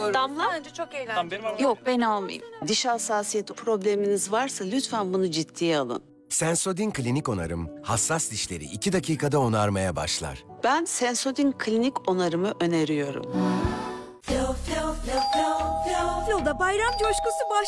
Damla? Bence çok eğlenceli. Tamam, benim arabam. Yok, ben almayayım. Diş hassasiyeti probleminiz varsa lütfen bunu ciddiye alın. Sensodyne Klinik Onarım, hassas dişleri 2 dakikada onarmaya başlar. Ben Sensodyne klinik onarımı öneriyorum. Flo'da bayram coşkusu başladı.